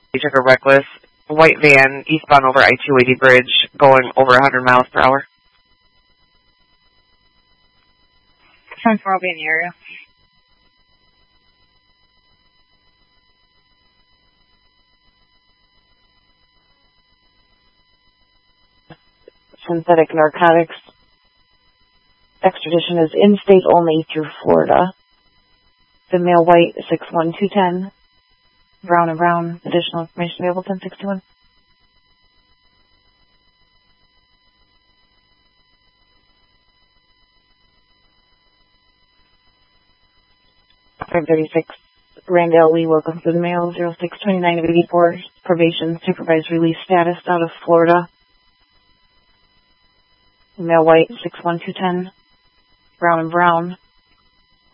They took a reckless white van eastbound over I-280 bridge going over 100 miles per hour. 10-4 will be in the area. Synthetic narcotics extradition is in-state only through Florida. The male white 61210. Brown and Brown. Additional information available 1061. .536 Randall Lee, welcome to the mail 0629 of 84 probation supervised release status out of Florida. Male white 61210. Brown and Brown.